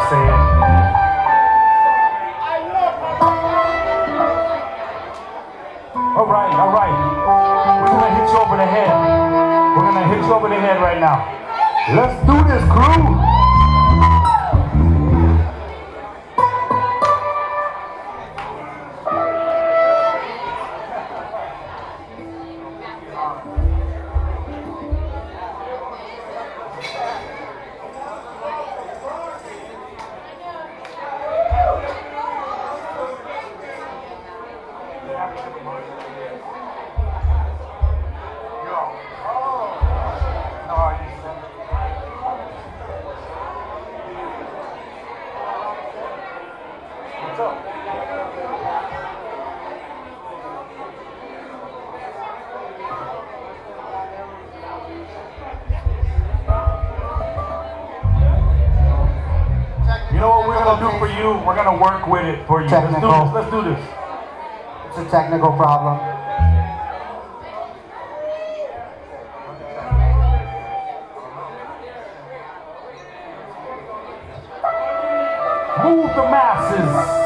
was saying. All right, all right. We're gonna hit you over the head. We're gonna hit you over the head right now. Let's do this, crew. You know what we're gonna do for you? We're gonna work with it for you. Technical. Let's do this. It's a technical problem. Move the masses.